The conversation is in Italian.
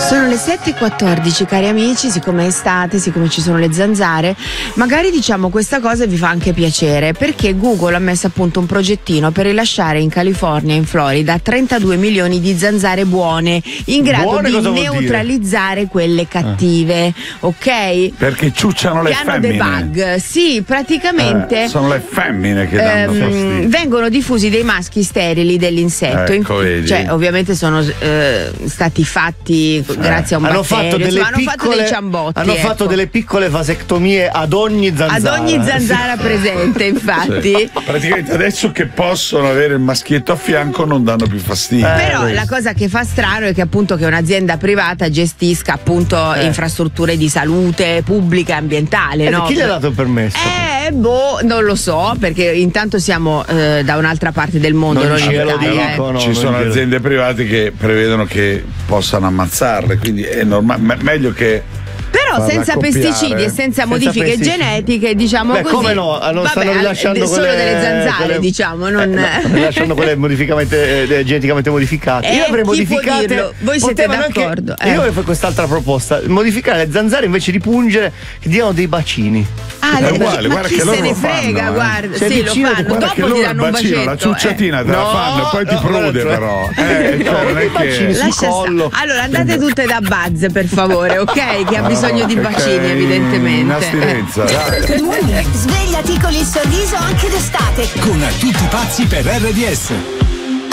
Sono le 7:14, cari amici, siccome è estate, siccome ci sono le zanzare, magari diciamo questa cosa vi fa anche piacere, perché Google ha messo a punto un progettino per rilasciare in California e in Florida 32 milioni di zanzare buone, in grado di neutralizzare quelle cattive, ok? Perché ciucciano le hanno femmine. dei bug, sì, praticamente sono le femmine che danno fastidio. vengono diffusi dei maschi sterili dell'insetto, Ecco, cioè ovviamente sono stati fatti grazie a un hanno batterio, fatto delle hanno fatto dei ciambotti, hanno fatto delle piccole vasectomie ad ogni zanzara. Ad ogni zanzara presente, infatti. Sì. Praticamente adesso che possono avere il maschietto a fianco non danno più fastidio. Però la cosa che fa strano è che appunto che un'azienda privata gestisca appunto infrastrutture di salute pubblica e ambientale, no? Chi gli ha dato il permesso? Non lo so, perché intanto siamo da un'altra parte del mondo, non in Italia. Ci sono aziende private che prevedono che possano ammazzarle, quindi è normale, meglio che però senza pesticidi e senza modifiche genetiche, diciamo. Beh, così. come no? Non stanno rilasciando solo delle zanzare, diciamo, non rilasciando quelle geneticamente modificate. Io avrei modificate. Voi siete d'accordo? Io avrei quest'altra proposta: modificare le zanzare invece di pungere, che diano dei bacini. È uguale, ma guarda chi che se loro ne lo frega, fanno, guarda, Sei sì, lo vicino, fanno, guarda che dopo ti loro danno un bacetto. la ciucciatina te la fanno e poi ti prude però. Non è che... Allora andate tutte da Buzz, per favore, ok? Che ha bisogno di bacini, evidentemente. Un'astilenza. Svegliati con il sorriso anche d'estate. Con Tutti pazzi per RDS.